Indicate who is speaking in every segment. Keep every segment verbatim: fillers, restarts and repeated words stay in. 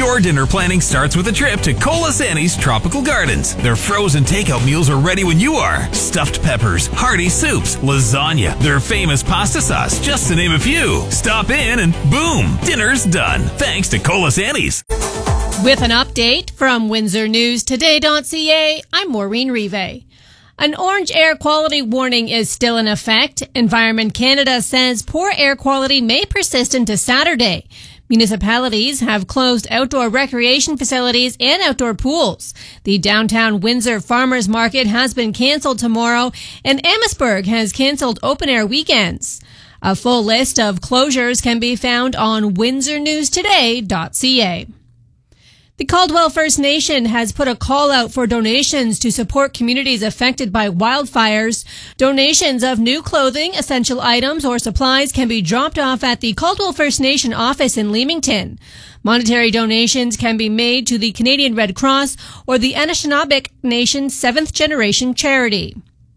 Speaker 1: Your dinner planning starts with a trip to Colasanni's Tropical Gardens. Their frozen takeout meals are ready when you are. Stuffed peppers, hearty soups, lasagna, their famous pasta sauce, just to name a few. Stop in and boom, dinner's done. Thanks to Colasanni's.
Speaker 2: With an update from Windsor News Today dot C A, I'm Maureen Rive. An orange air quality warning is still in effect. Environment Canada says poor air quality may persist into Saturday. Municipalities have closed outdoor recreation facilities and outdoor pools. The downtown Windsor Farmers Market has been cancelled tomorrow, and Amherstburg has cancelled open-air weekends. A full list of closures can be found on Windsor News Today dot C A. The Caldwell First Nation has put a call out for donations to support communities affected by wildfires. Donations of new clothing, essential items, or supplies can be dropped off at the Caldwell First Nation office in Leamington. Monetary donations can be made to the Canadian Red Cross or the Anishinaabe Nation Seventh Generation Charity.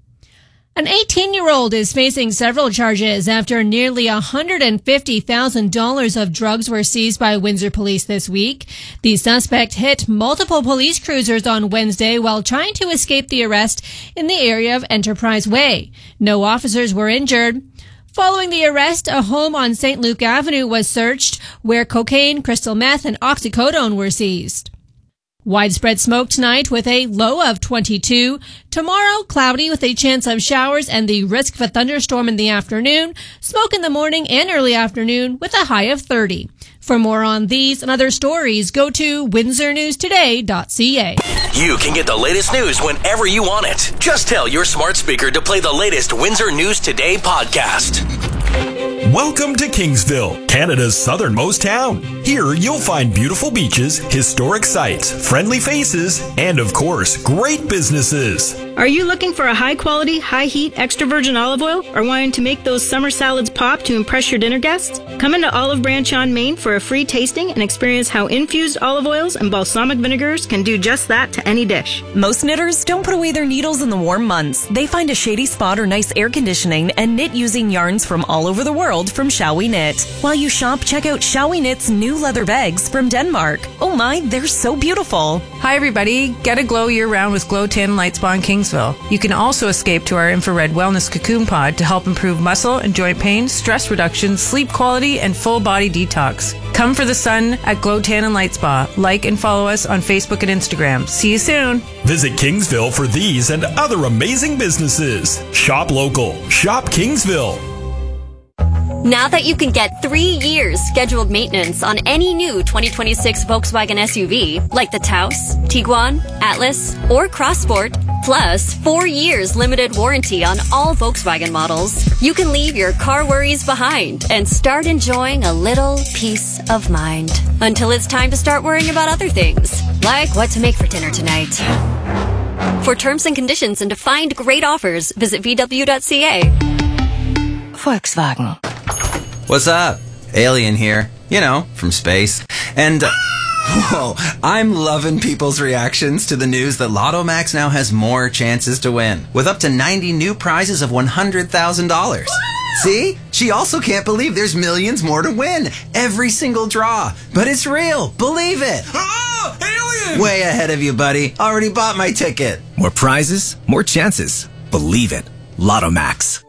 Speaker 2: An eighteen-year-old is facing several charges after nearly one hundred fifty thousand dollars of drugs were seized by Windsor police this week. The suspect hit multiple police cruisers on Wednesday while trying to escape the arrest in the area of Enterprise Way. No officers were injured. Following the arrest, a home on Saint Luke Avenue was searched where cocaine, crystal meth, and oxycodone were seized. Widespread smoke tonight with a low of twenty-two. Tomorrow, cloudy with a chance of showers and the risk of a thunderstorm in the afternoon. Smoke in the morning and early afternoon with a high of thirty. For more on these and other stories, go to Windsor News Today dot C A.
Speaker 3: You can get the latest news whenever you want it. Just tell your smart speaker to play the latest Windsor News Today podcast.
Speaker 4: Welcome to Kingsville, Canada's southernmost town. Here you'll find beautiful beaches, historic sites, friendly faces, and of course, great businesses.
Speaker 5: Are you looking for a high-quality, high-heat, extra virgin olive oil or wanting to make those summer salads pop to impress your dinner guests? Come into Olive Branch on Main for a free tasting and experience how infused olive oils and balsamic vinegars can do just that to any dish.
Speaker 6: Most knitters don't put away their needles in the warm months. They find a shady spot or nice air conditioning and knit using yarns from all over the world from Shall We Knit. While you shop, check out Shall We Knit's new leather bags from Denmark. Oh my, they're so beautiful.
Speaker 7: Hi everybody, get a glow year-round with Glow Tan Light Spa in Kingsville. You can also escape to our infrared wellness cocoon pod to help improve muscle and joint pain, stress reduction, sleep quality, and full body detox. Come for the sun at Glow Tan and Light Spa. Like and follow us on Facebook and Instagram. See you soon.
Speaker 4: Visit Kingsville for these and other amazing businesses. Shop local. Shop Kingsville.
Speaker 8: Now that you can get three years scheduled maintenance on any new twenty twenty-six Volkswagen S U V, like the Taos, Tiguan, Atlas, or Crossport, plus four years limited warranty on all Volkswagen models, you can leave your car worries behind and start enjoying a little peace of mind. Until it's time to start worrying about other things, like what to make for dinner tonight. For terms and conditions and to find great offers, visit V W dot C A.
Speaker 9: Volkswagen. What's up? Alien here. You know, from space. And, uh, whoa, I'm loving people's reactions to the news that Lotto Max now has more chances to win, with up to ninety new prizes of one hundred thousand dollars. See? She also can't believe there's millions more to win. Every single draw. But it's real. Believe it.
Speaker 10: Oh, alien!
Speaker 9: Way ahead of you, buddy. Already bought my ticket.
Speaker 11: More prizes, more chances. Believe it. Lotto Max.